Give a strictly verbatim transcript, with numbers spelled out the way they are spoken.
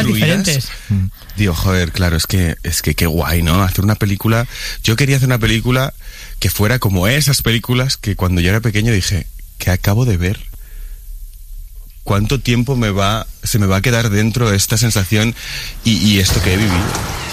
vidas diferentes. Digo, joder, claro, es que, es que qué guay, ¿no? Hacer una película... Yo quería hacer una película que fuera como esas películas que cuando yo era pequeño dije, ¿qué acabo de ver? ¿Cuánto tiempo me va, se me va a quedar dentro esta sensación y, y esto que he vivido?